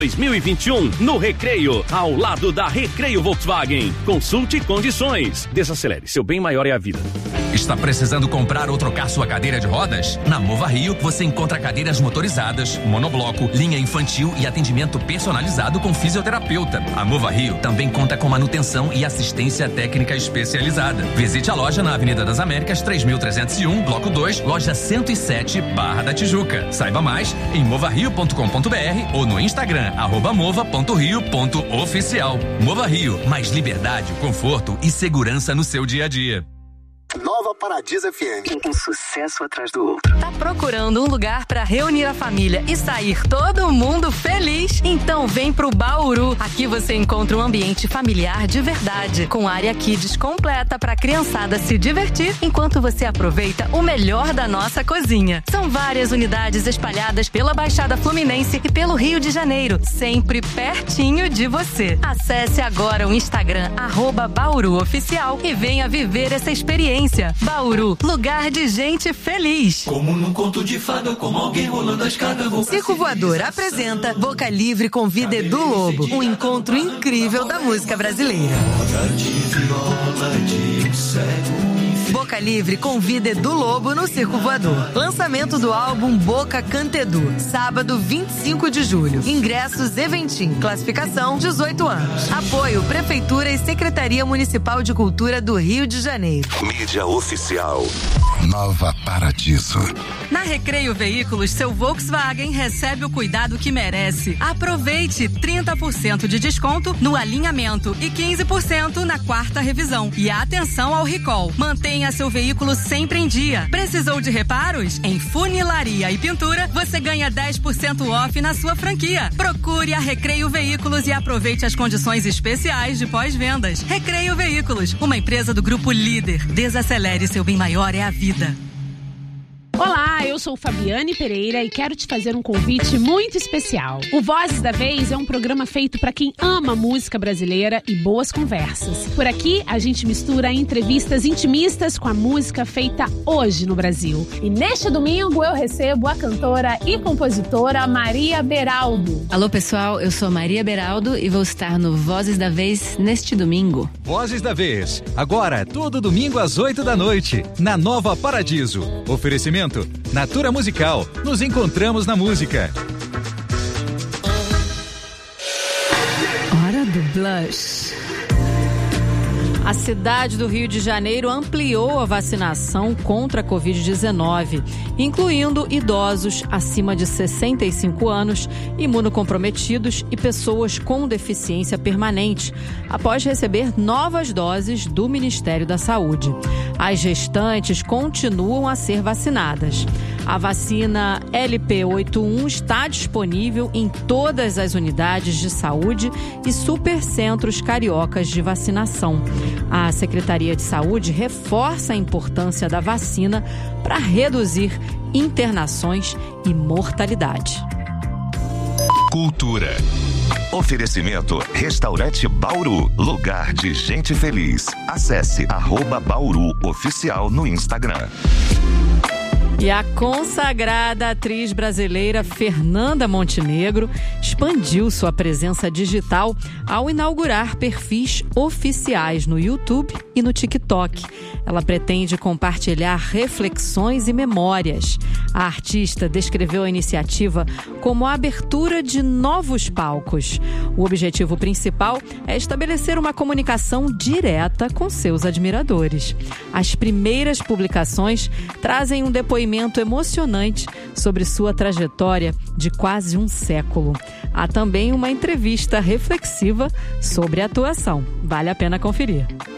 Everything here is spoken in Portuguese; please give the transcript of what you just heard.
2021 no Recreio, ao lado da Recreio Volkswagen. Consulte condições. Desacelere, seu bem maior é a vida. Está precisando comprar ou trocar sua cadeira de rodas? Na Mova Rio, você encontra cadeiras motorizadas, monobloco, linha infantil e atendimento personalizado com fisioterapeuta. A Mova Rio também conta com manutenção e assistência técnica especializada. Visite a loja na Avenida das Américas, 3301, Bloco 2, loja 107, Barra da Tijuca. Saiba mais em movario.com.br ou no Instagram, @mova.rio.oficial. Mova Rio, mais liberdade, conforto e segurança no seu dia a dia. Nova Paradiso FM. Um sucesso atrás do outro. Tá procurando um lugar pra reunir a família e sair todo mundo feliz? Então vem pro Bauru. Aqui você encontra um ambiente familiar de verdade, com área kids completa pra criançada se divertir enquanto você aproveita o melhor da nossa cozinha. São várias unidades espalhadas pela Baixada Fluminense e pelo Rio de Janeiro, sempre pertinho de você. Acesse agora o Instagram @BauruOficial e venha viver essa experiência. Bauru, lugar de gente feliz. Como num conto de fada, como alguém rolando a escada. Circo Voador apresenta Boca Livre convida Edu Lobo, um encontro incrível da música brasileira. Boca Livre convida Edu Lobo no Circo Voador. Lançamento do álbum Boca Canta Edu, sábado 25 de julho. Ingressos Eventim, classificação 18 anos. Apoio Prefeitura e Secretaria Municipal de Cultura do Rio de Janeiro. Mídia oficial. Nova Paradiso. Na Recreio Veículos, seu Volkswagen recebe o cuidado que merece. Aproveite 30% de desconto no alinhamento e 15% na quarta revisão. E atenção ao recall. Mantenha seu veículo sempre em dia. Precisou de reparos? Em funilaria e pintura, você ganha 10% off na sua franquia. Procure a Recreio Veículos e aproveite as condições especiais de pós-vendas. Recreio Veículos, uma empresa do Grupo Líder. Desacelere, seu bem maior é a vida. Olá, eu sou Fabiane Pereira e quero te fazer um convite muito especial. O Vozes da Vez é um programa feito para quem ama música brasileira e boas conversas. Por aqui, a gente mistura entrevistas intimistas com a música feita hoje no Brasil. E neste domingo eu recebo a cantora e compositora Maria Beraldo. Alô pessoal, eu sou Maria Beraldo e vou estar no Vozes da Vez neste domingo. Vozes da Vez, agora todo domingo às 8 da noite, na Nova Paradiso. Oferecimento Natura Musical. Nos encontramos na música. Hora do Blush. A cidade do Rio de Janeiro ampliou a vacinação contra a Covid-19, incluindo idosos acima de 65 anos, imunocomprometidos e pessoas com deficiência permanente, após receber novas doses do Ministério da Saúde. As gestantes continuam a ser vacinadas. A vacina LP81 está disponível em todas as unidades de saúde e supercentros cariocas de vacinação. A Secretaria de Saúde reforça a importância da vacina para reduzir internações e mortalidade. Cultura. Oferecimento Restaurante Bauru, lugar de gente feliz. Acesse @BauruOficial no Instagram. E a consagrada atriz brasileira Fernanda Montenegro expandiu sua presença digital ao inaugurar perfis oficiais no YouTube e no TikTok. Ela pretende compartilhar reflexões e memórias. A artista descreveu a iniciativa como a abertura de novos palcos. O objetivo principal é estabelecer uma comunicação direta com seus admiradores. As primeiras publicações trazem um depoimento emocionante sobre sua trajetória de quase um século. Há também uma entrevista reflexiva sobre a atuação. Vale a pena conferir.